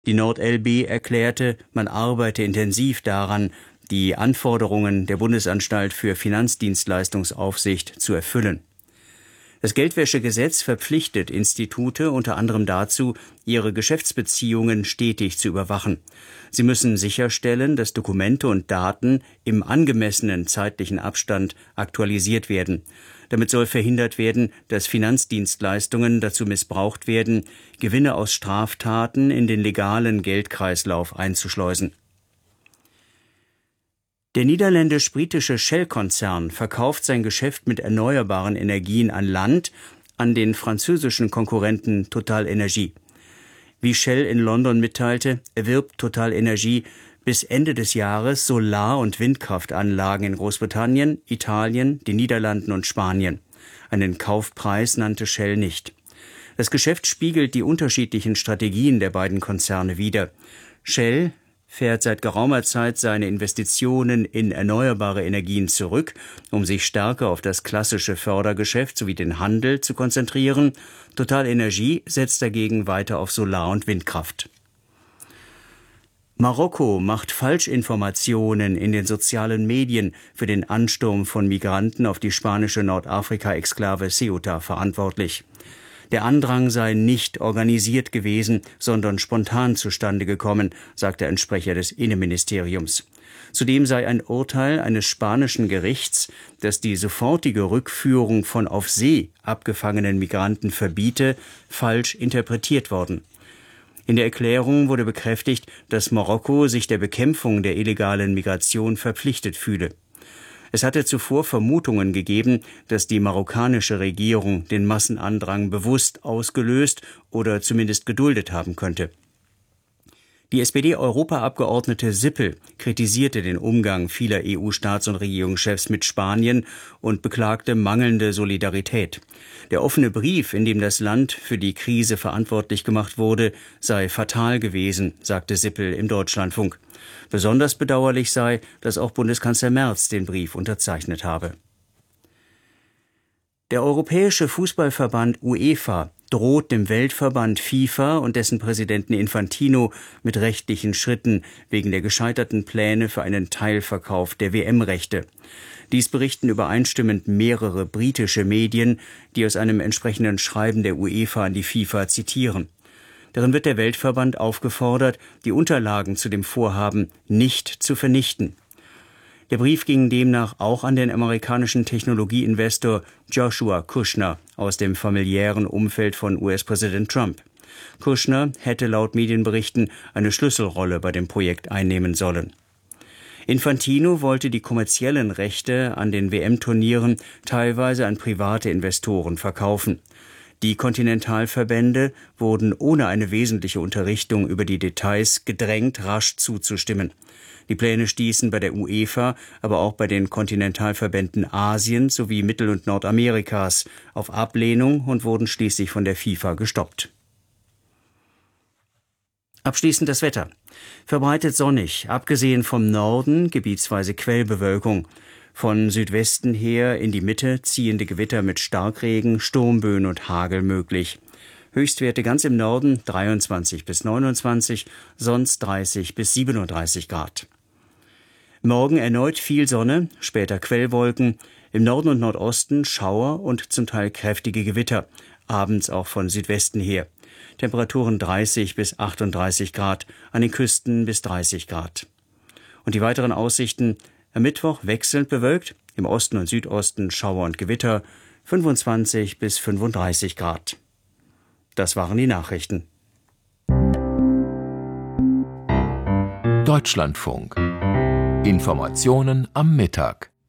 Die NordLB erklärte, man arbeite intensiv daran, die Anforderungen der Bundesanstalt für Finanzdienstleistungsaufsicht zu erfüllen. Das Geldwäschegesetz verpflichtet Institute unter anderem dazu, ihre Geschäftsbeziehungen stetig zu überwachen. Sie müssen sicherstellen, dass Dokumente und Daten im angemessenen zeitlichen Abstand aktualisiert werden. Damit soll verhindert werden, dass Finanzdienstleistungen dazu missbraucht werden, Gewinne aus Straftaten in den legalen Geldkreislauf einzuschleusen. Der niederländisch-britische Shell-Konzern verkauft sein Geschäft mit erneuerbaren Energien an Land an den französischen Konkurrenten TotalEnergies. Wie Shell in London mitteilte, erwirbt TotalEnergies bis Ende des Jahres Solar- und Windkraftanlagen in Großbritannien, Italien, den Niederlanden und Spanien. Einen Kaufpreis nannte Shell nicht. Das Geschäft spiegelt die unterschiedlichen Strategien der beiden Konzerne wider. Shell fährt seit geraumer Zeit seine Investitionen in erneuerbare Energien zurück, um sich stärker auf das klassische Fördergeschäft sowie den Handel zu konzentrieren. TotalEnergies setzt dagegen weiter auf Solar- und Windkraft. Marokko macht Falschinformationen in den sozialen Medien für den Ansturm von Migranten auf die spanische Nordafrika-Exklave Ceuta verantwortlich. Der Andrang sei nicht organisiert gewesen, sondern spontan zustande gekommen, sagte ein Sprecher des Innenministeriums. Zudem sei ein Urteil eines spanischen Gerichts, das die sofortige Rückführung von auf See abgefangenen Migranten verbiete, falsch interpretiert worden. In der Erklärung wurde bekräftigt, dass Marokko sich der Bekämpfung der illegalen Migration verpflichtet fühle. Es hatte zuvor Vermutungen gegeben, dass die marokkanische Regierung den Massenandrang bewusst ausgelöst oder zumindest geduldet haben könnte. Die SPD-Europaabgeordnete Sippel kritisierte den Umgang vieler EU-Staats- und Regierungschefs mit Spanien und beklagte mangelnde Solidarität. Der offene Brief, in dem das Land für die Krise verantwortlich gemacht wurde, sei fatal gewesen, sagte Sippel im Deutschlandfunk. Besonders bedauerlich sei, dass auch Bundeskanzler Merz den Brief unterzeichnet habe. Der Europäische Fußballverband UEFA droht dem Weltverband FIFA und dessen Präsidenten Infantino mit rechtlichen Schritten wegen der gescheiterten Pläne für einen Teilverkauf der WM-Rechte. Dies berichten übereinstimmend mehrere britische Medien, die aus einem entsprechenden Schreiben der UEFA an die FIFA zitieren. Darin wird der Weltverband aufgefordert, die Unterlagen zu dem Vorhaben nicht zu vernichten. Der Brief ging demnach auch an den amerikanischen Technologieinvestor Joshua Kushner aus dem familiären Umfeld von US-Präsident Trump. Kushner hätte laut Medienberichten eine Schlüsselrolle bei dem Projekt einnehmen sollen. Infantino wollte die kommerziellen Rechte an den WM-Turnieren teilweise an private Investoren verkaufen. Die Kontinentalverbände wurden ohne eine wesentliche Unterrichtung über die Details gedrängt, rasch zuzustimmen. Die Pläne stießen bei der UEFA, aber auch bei den Kontinentalverbänden Asiens sowie Mittel- und Nordamerikas auf Ablehnung und wurden schließlich von der FIFA gestoppt. Abschließend das Wetter. Verbreitet sonnig, abgesehen vom Norden gebietsweise Quellbewölkung. Von Südwesten her in die Mitte ziehende Gewitter mit Starkregen, Sturmböen und Hagel möglich. Höchstwerte ganz im Norden 23 bis 29, sonst 30 bis 37 Grad. Morgen erneut viel Sonne, später Quellwolken, im Norden und Nordosten Schauer und zum Teil kräftige Gewitter, abends auch von Südwesten her. Temperaturen 30 bis 38 Grad, an den Küsten bis 30 Grad. Und die weiteren Aussichten: am Mittwoch wechselnd bewölkt, im Osten und Südosten Schauer und Gewitter, 25 bis 35 Grad. Das waren die Nachrichten. Deutschlandfunk. Informationen am Mittag.